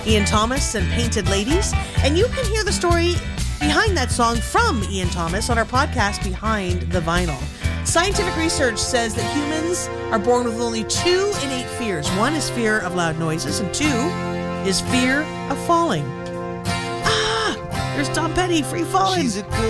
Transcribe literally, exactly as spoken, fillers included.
Ian Thomas and Painted Ladies. And you can hear the story behind that song from Ian Thomas on our podcast, Behind the Vinyl. Scientific research says that humans are born with only two innate fears. One is fear of loud noises, and two is fear of falling. Ah, there's Tom Petty, Free Falling. She's a good